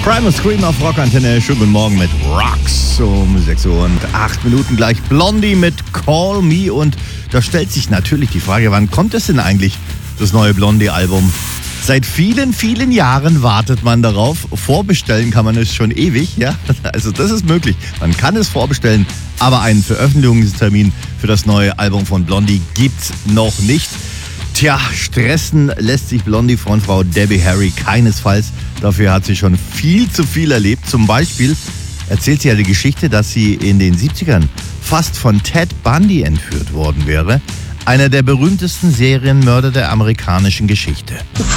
Primal Scream auf Rockantenne. Schönen guten Morgen mit Rocks um 6 Uhr und 8 Minuten gleich. Blondie mit Call Me. Und da stellt sich natürlich die Frage, wann kommt es denn eigentlich, das neue Blondie-Album? Seit vielen, vielen Jahren wartet man darauf. Vorbestellen kann man es schon ewig, ja. Also das ist möglich. Man kann es vorbestellen, aber einen Veröffentlichungstermin für das neue Album von Blondie gibt's noch nicht. Tja, stressen lässt sich Blondie-Frontfrau Debbie Harry keinesfalls. Dafür hat sie schon viel zu viel erlebt. Zum Beispiel erzählt sie ja die Geschichte, dass sie in den 70ern fast von Ted Bundy entführt worden wäre. Einer der berühmtesten Serienmörder der amerikanischen Geschichte.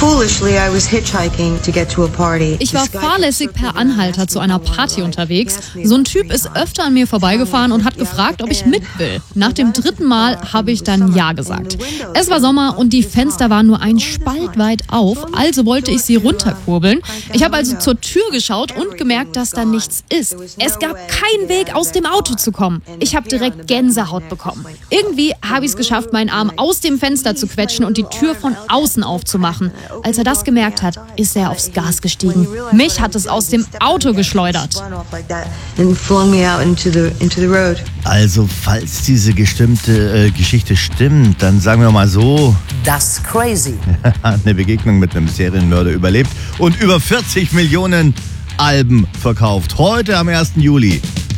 Ich war fahrlässig per Anhalter zu einer Party unterwegs. So ein Typ ist öfter an mir vorbeigefahren und hat gefragt, ob ich mit will. Nach dem 3. Mal habe ich dann Ja gesagt. Es war Sommer und die Fenster waren nur ein Spalt weit auf, also wollte ich sie runterkurbeln. Ich habe also zur Tür geschaut und gemerkt, dass da nichts ist. Es gab keinen Weg, aus dem Auto zu kommen. Ich habe direkt Gänsehaut bekommen. Irgendwie habe ich es geschafft, meinen Arm aus dem Fenster zu quetschen und die Tür von außen aufzumachen. Als er das gemerkt hat, ist er aufs Gas gestiegen. Mich hat es aus dem Auto geschleudert. Also, falls diese Geschichte stimmt, dann sagen wir mal so: Das ist crazy. Eine Begegnung mit einem Serienmörder überlebt und über 40 Millionen Alben verkauft. Heute am 1. Juli.